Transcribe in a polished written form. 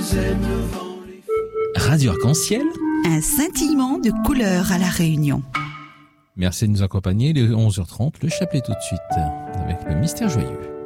Radio Arc-en-Ciel, un scintillement de couleurs à La Réunion. Merci de nous accompagner. Il est 11h30, le chapelet tout de suite, avec le mystère joyeux.